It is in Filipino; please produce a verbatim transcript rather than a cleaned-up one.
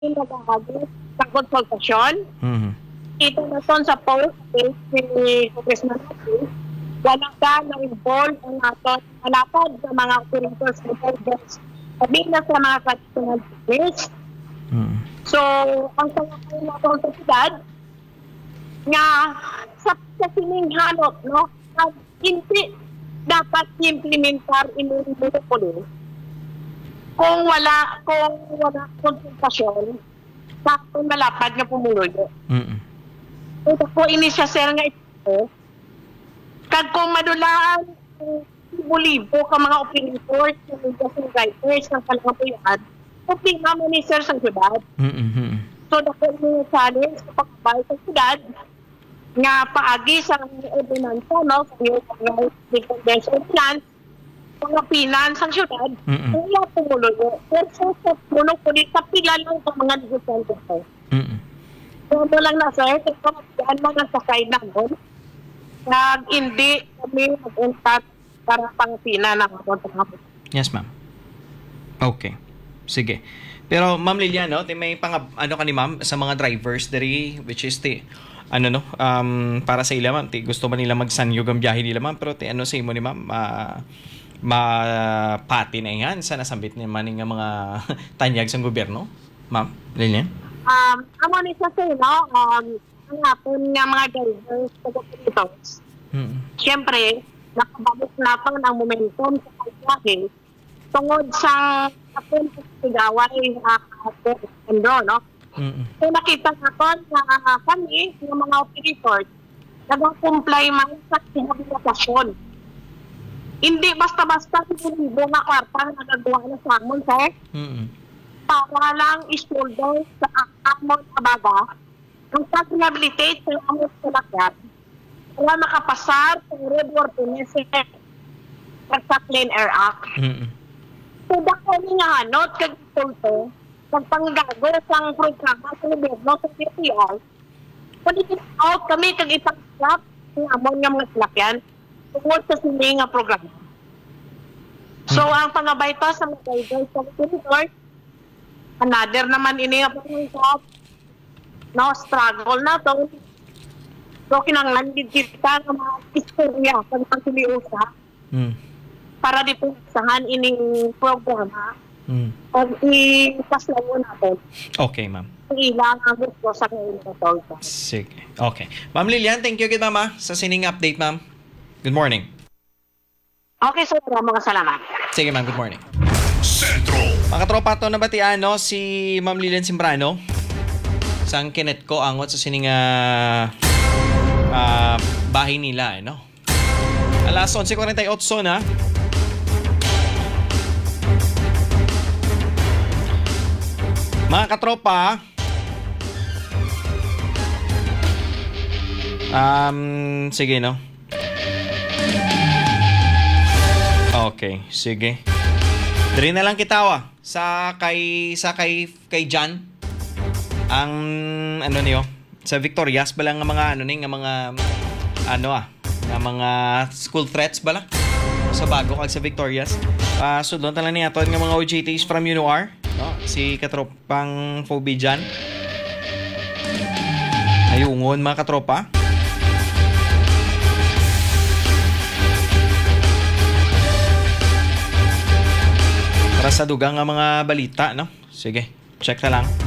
nagkakagit sa konsultasyon. Mhm. Ito na son sa post ni Congressman Napi, walang ka na-involve ang ato malapad sa mga operators ng holders sabi na sa mga traditional business. Mhm. So, ang sangakay na ito sa siyudad nga sa, sa sininghanot, no, na hindi dapat implementar in monopoly kung wala kung wala konsultasyon sa kung malapad nga pumuloy. Mhm. Ito po ini siya sir nga ito. Kag kung madulaan libo-libo ka mga operators, mga writers ng kalangapuyan, okay naman ni sir sa siyudad. Mhm. So, dako yung challenge sa pagkabay sa siyudad nga paagi sa ordinansa, no, sa yung mga dependence ordinance, mga finance ang siyudad, Mm-mm. kaya tumuloy. Pero sa tulong po dito, pila lang sa mga negosyante ko. Mhm. So, ito lang na, sir. Ito, yan lang ang sakay na nun. Nag, hindi kami mag-untat para pang pina ng mga. Yes, ma'am. Okay. Sige. Pero Ma'am Lilian, no, ti may pang ano ka ni ma'am sa mga drivers diri which is ti ano no um para sa ila ma'am ti gusto man nila magsanyog ang biyahe nila ma'am pero ti ano sa imo ni ma'am ma mapati na yan sa nasambit ni maning nga mga tanyag sa gobyerno, Ma'am Lilian. Um, amo ni sa sir, no, um, ang hapon nga mga drivers sa operators. Mm. Siyempre, nakabalik natin ang momentum sa pagbiyahe tungod sa kapon sa sigaway uh, no? Mm. So nakita natin na uh, kami, ng mga operators, nag-comply man sa rehabilitasyon. Hindi basta-basta sinibo nga kwarta na nagagawa na sa amon, sir. Mm. Para lang i-shoulder sa amon na baga ang pag-rehabilitate sa amon sa lakyat para makapasar sa Red War Pinese sa Clean Air Act. Mm. So, dako ni nga hanot kag ito, pagpanggago sang programa sa gobyerno sa D T R, pwede out kami kag ipagsap ng amon nga mga salakyan tungkol sa sili nga programa. So, ang pangabay pa sa mga drivers sa Pilipinas, another naman ini nga pangangkap, no, struggle na to. So, kinanglan din kita ng mga istorya sa pagpiliusa Mm. para di po sahan ining programa Mm. pag ipaslawo natin Okay, ma'am. ang ilang ang gusto sa ngayon na tolta. Sige. Okay. Ma'am Lilian, thank you kid mama sa sining update, ma'am. Good morning. Okay, so mga salamat. Sige, ma'am. Good morning. Sentro Mga tropa to nabatian no si Ma'am Lilian Simbrano sang kinet ko angot sa sining ah, ah, bahay nila eh, no. Alas onse kuwarenta y otso na. Mga katropa, um, sige no. Okay, sige. Diri na lang kitawa sa kay sa kay kay John ang ano niyo sa Victorias bala nga mga ano ni nga mga ano ah nga mga school threats bala sa bago kag sa Victorias. Uh, so doon tala ni aton nga mga O J Ts from UNOR, no? Si katropang Phoebe John. Ayungon mga katropa. Para sa dugang nga mga balita, no? Sige, check na lang.